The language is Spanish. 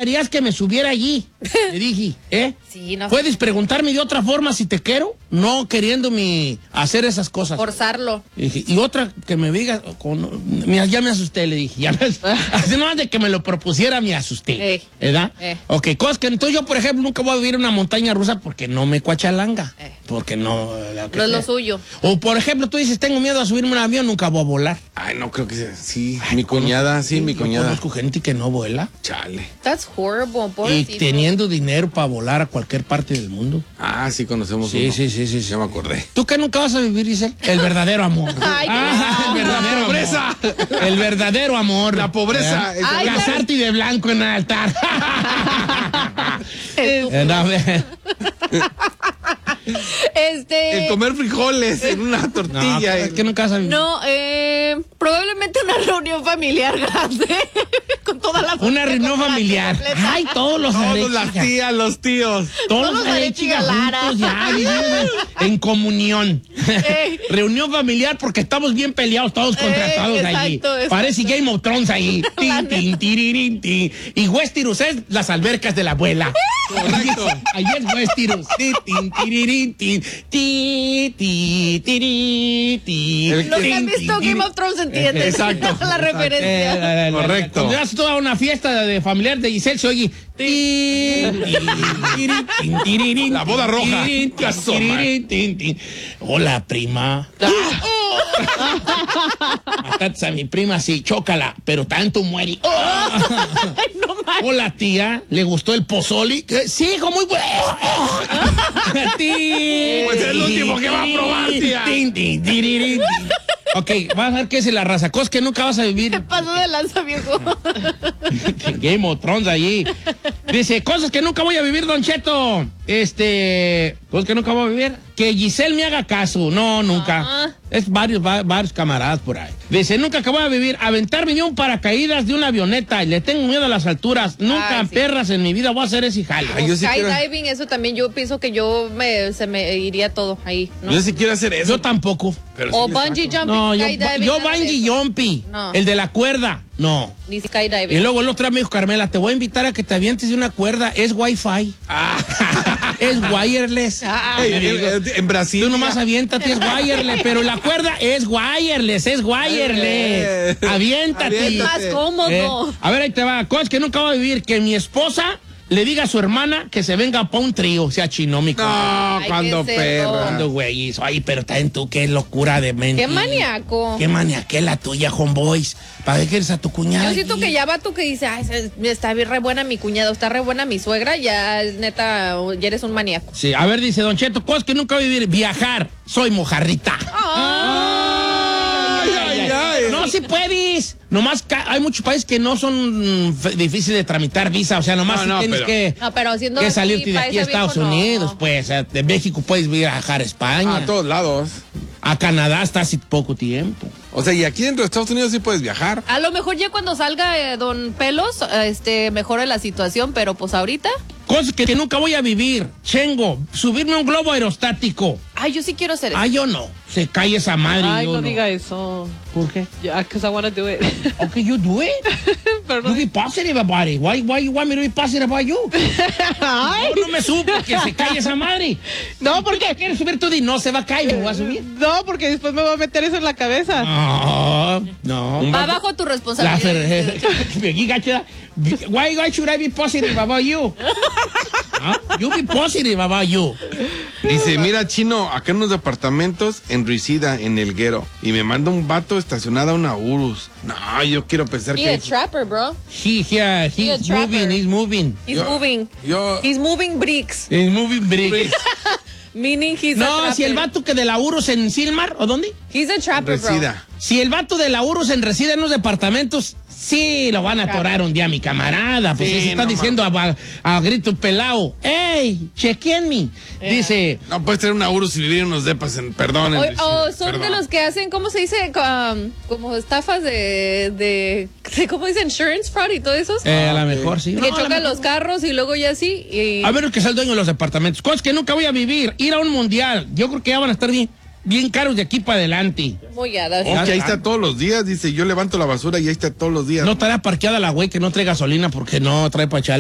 harías que me subiera allí? Le dije, Sí, no. ¿Puedes preguntarme de otra forma si te quiero? No queriéndome hacer esas cosas. Forzarlo. Y otra que me diga, mira, ya me asusté, le dije. Así nomás de que me lo propusiera, me asusté. ¿Verdad? Ok, cosas que entonces yo, por ejemplo, nunca voy a vivir en una montaña rusa porque no me cuachalanga. Porque no. No es lo suyo. O, por ejemplo, tú dices, tengo miedo a subirme a un avión, nunca voy a volar. Ay, no creo que sea. Sí, mi cuñada, mi cuñada. Conozco gente que no vuela. Chale. That's horrible, Y pobrecito. teniendo dinero para volar a cualquier parte del mundo. Ah, sí, conocemos Sí, uno. sí. Ya me acordé. ¿Tú qué nunca vas a vivir, Giselle? El verdadero amor. Ay, el verdadero La pobreza. amor. El verdadero amor. La pobreza. ¿Eh? Ay, Casarte de blanco en el altar. El comer frijoles en una tortilla. Es que nunca vas a vivir. No, probablemente una reunión familiar grande. Con toda la Una reunión con la familiar. completa. Ay, todos los Todas las arechigas. tías, los tíos. Todos los arechigas arechigas Lara. juntos ya, viviendo en comunión. Reunión familiar porque estamos bien peleados todos contra todos allí. Exacto. Parece Game of Thrones ahí. Tin, tin, tirirín, tin. Y Westeros es las albercas de la abuela. Correcto. Ahí es Westeros. Tin, tin, tirirín, tin. Ti, ti, tiri, ti. Los que han Tin, visto tin, Game of Thrones entienden. Exacto. La referencia. Correcto. Cuando haces toda una fiesta de familiar de Giselle, se oye. La boda roja. Hola, prima. Mataste a mi prima, sí, chócala, pero tanto muere. Hola, tía, ¿le gustó el pozoli? Sí, hijo, muy bueno. Pues es el último que va a probar, tía. Ok, vas a ver qué es la raza. Cosas que nunca vas a vivir. ¿Qué pasó de lanza, viejo? Game of Thrones allí. Dice, cosas que nunca voy a vivir, Don Cheto. Cosas que nunca voy a vivir. Que Giselle me haga caso. No, nunca. Es varios camaradas por ahí. Dice, nunca que voy a vivir. Aventarme de un paracaídas de una avioneta. Y le tengo miedo a las alturas. Nunca, sí. perras, en mi vida voy a hacer ese jale. Ay, yo sí quiero- Skydiving, eso también yo pienso que se me iría todo ahí, ¿no? Yo sí quiero hacer eso. Yo tampoco. Pero O sí, bungee exacto. jumping, No, yo skydiving. nada de bungee eso. jumping. No. El de la cuerda. No. Ni Y skydiving. luego el otro amigo, Carmela, te voy a invitar a que te avientes de una cuerda. Es Wi-Fi. Es wireless. En Brasil. Tú nomás aviéntate, es wireless, pero la cuerda es wireless. Aviéntate. Aviéntate. Más cómodo. A ver, ahí te va. Cosas que nunca voy a vivir. Que mi esposa le diga a su hermana que se venga para un trío. Sea chino, mi compa. No, Ay, cuando qué cerdo. perra. Cuando, güey, eso. Ay, pero también tú, qué locura de mente. Qué maníaco. Qué maniaquela tuya, homeboys. ¿Para qué quieres a tu cuñada? Yo siento allí? que ya va tú que dice, ay, está bien re buena mi cuñado, está re buena mi suegra, ya neta, ya eres un maníaco. Sí, a ver, dice Don Cheto, cosas que nunca voy a vivir. Viajar. Soy mojarrita. No, si puedes. Nomás hay muchos países que no son difíciles de tramitar visa. O sea, nomás No, si tienes pero- No, pero siendo que así, salirte de aquí a país Estados viejo, no. Unidos. Pues, o sea, de México puedes viajar a España. A todos lados. A Canadá hasta hace poco tiempo. O sea, y aquí dentro de Estados Unidos sí puedes viajar. A lo mejor ya cuando salga Don Pelos, mejore la situación, pero pues ahorita. Cosas que nunca voy a vivir. Chengo, subirme a un globo aerostático. Ay, yo sí quiero hacer eso. Ah, yo no. Se cae esa madre. Ay, yo no diga eso. ¿Por qué? Yeah, because I want to do it. Okay, you do it. Pero You no. be positive about it. Why you want me to be positive about you? Ay, No me supo que se cae esa madre. no, porque ¿Quieres subir tú? No, se va a caer, me voy a subir. no, porque después me va a meter eso en la cabeza. No. Va bajo tu La responsabilidad. Why should I be positive about you? You be positive about you. Dice, mira, Chino, acá en unos departamentos en Ruicida, en Elguero. Y me manda un vato estacionado a una Urus. No, yo quiero pensar He que... a trapper, bro. He's trapper. moving. He's Yo- moving. yo- He's moving bricks. He's moving bricks. Meaning he's a No, trapper. si el vato que de la Urus en Silmar, ¿o dónde? He's a trapper, bro. Resida. Si el vato de la Urus en reside en los departamentos, sí lo van a atorar un día, mi camarada. Pues Sí, se está no diciendo a grito pelao. ¡Ey! Chequenme. Dice. No puedes tener una Urus y vivir en unos depas en... Perdón. en Ruicida. O son Perdón. de los que hacen, ¿cómo se dice? Como estafas de ¿cómo dice? Insurance fraud y todo eso. A lo mejor sí. Que No, a lo chocan mejor- los carros y luego ya sí. Y... A ver que es el dueño de los departamentos. Cosas que nunca voy a vivir. Ir a un mundial. Yo creo que ya van a estar bien caros de aquí para adelante. Muy ya, Oh, que ahí está todos los días, dice, yo levanto la basura y ahí está todos los días. No estará parqueada la güey que no trae gasolina porque no trae pachal.